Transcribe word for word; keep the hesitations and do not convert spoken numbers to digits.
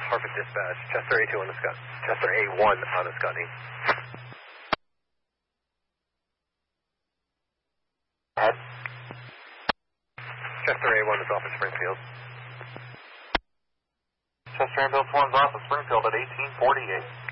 Harvard Dispatch, Chester A two on the Scott, Chester A one on the Scotty. Head. Chester A one is off of Springfield. Chester Ambulance one's off of Springfield at eighteen forty-eight.